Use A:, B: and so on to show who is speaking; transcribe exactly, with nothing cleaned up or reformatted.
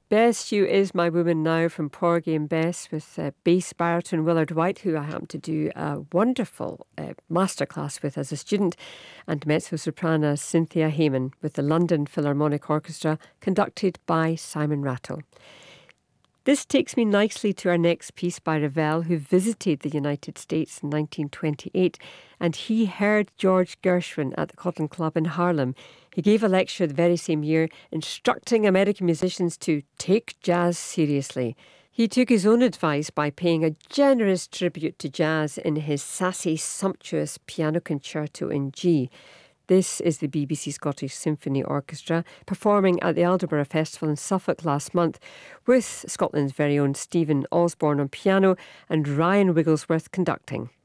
A: Bess, You Is My Woman Now from Porgy and Bess with uh, bass baritone Willard White, who I happened to do a wonderful uh, masterclass with as a student, and mezzo-soprano Cynthia Hayman with the London Philharmonic Orchestra, conducted by Simon Rattle. This takes me nicely to our next piece by Ravel, who visited the United States in nineteen twenty-eight, and he heard George Gershwin at the Cotton Club in Harlem. He gave a lecture the very same year instructing American musicians to take jazz seriously. He took his own advice by paying a generous tribute to jazz in his sassy, sumptuous piano concerto in G. This is the B B C Scottish Symphony Orchestra performing at the Aldeburgh Festival in Suffolk last month with Scotland's very own Stephen Osborne on piano and Ryan Wigglesworth conducting.